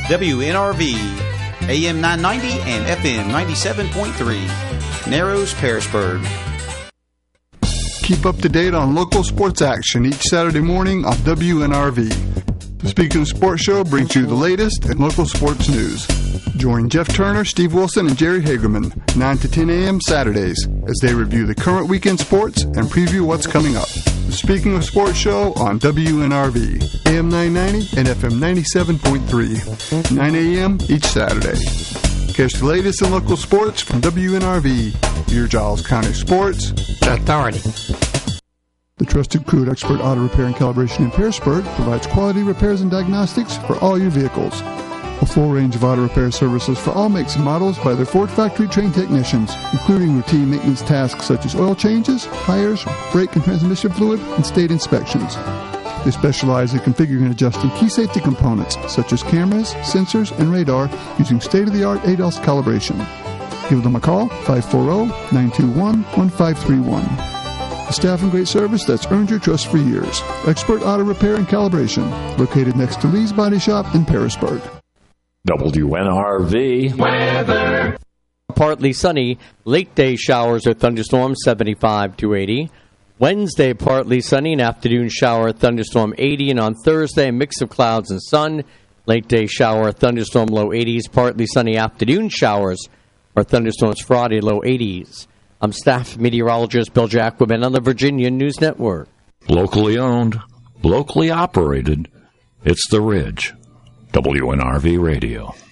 WNRV, AM 990 and FM 97.3, Narrows, Pearisburg. Keep up to date on local sports action each Saturday morning on WNRV. The Speaking of Sports Show brings you the latest in local sports news. Join Jeff Turner, Steve Wilson, and Jerry Hagerman 9 to 10 a.m. Saturdays as they review the current weekend sports and preview what's coming up. The Speaking of Sports Show on WNRV, AM 990 and FM 97.3, 9 a.m. each Saturday. Catch the latest in local sports from WNRV, your Giles County Sports Authority. The trusted crew at Expert Auto Repair and Calibration in Pearisburg provides quality repairs and diagnostics for all your vehicles. A full range of auto repair services for all makes and models by their Ford factory-trained technicians, including routine maintenance tasks such as oil changes, tires, brake and transmission fluid, and state inspections. They specialize in configuring and adjusting key safety components such as cameras, sensors, and radar using state-of-the-art ADAS calibration. Give them a call, 540-921-1531. A staff and great service that's earned your trust for years. Expert Auto Repair and Calibration, located next to Lee's Body Shop in Pearisburg. WNRV weather. Partly sunny, late day showers or thunderstorms 75 to 80. Wednesday, partly sunny, an afternoon shower, thunderstorm 80. And on Thursday, a mix of clouds and sun. Late day shower, thunderstorm low 80s. Partly sunny afternoon showers or thunderstorms Friday, low 80s. I'm staff meteorologist Bill Jacquemin on the Virginia News Network. Locally owned, locally operated, it's The Ridge. WNRV Radio.